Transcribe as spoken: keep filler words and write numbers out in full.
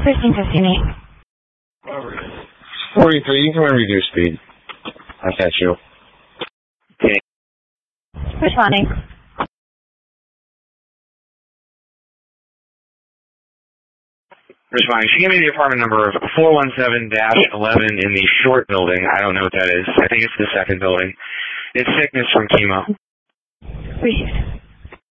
Cruising fifteen-eight. forty-three, you can reduce speed. I catch you. Okay. Responding. Responding. She gave me the apartment number of four one seven dash eleven in the short building. I don't know what that is. I think it's the second building. It's sickness from chemo. Received.